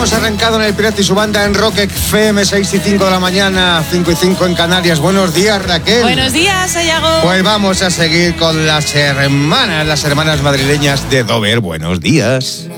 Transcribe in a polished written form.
hemos arrancado en el Pirata y su banda en Rock FM, 6 y 5 de la mañana, 5 y 5 en Canarias. Buenos días, Raquel. Buenos días, Sayago. Pues vamos a seguir con las hermanas madrileñas de Dover. Buenos días.